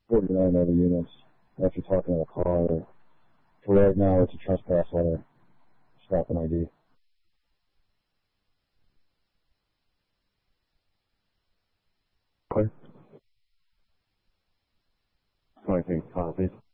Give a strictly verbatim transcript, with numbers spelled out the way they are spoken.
forty-nine other units after talking to the car. For right now, it's a trespass letter. Stop an I D. Okay. twenty-three, copy.